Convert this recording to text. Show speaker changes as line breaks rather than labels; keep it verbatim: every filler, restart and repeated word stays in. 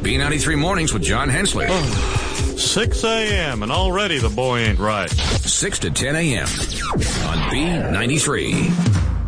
B ninety-three Mornings with John Hensler.
six a.m. and already the boy ain't right.
six to ten a.m. on B ninety-three.